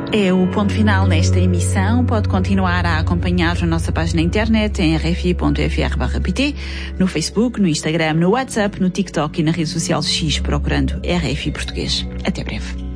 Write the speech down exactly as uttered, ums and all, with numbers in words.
É o ponto final nesta emissão. Pode continuar a acompanhar a nossa página na internet em r f i ponto f r barra p t, no Facebook, no Instagram, no WhatsApp, no TikTok e na rede social X, procurando R F I Português. Até breve.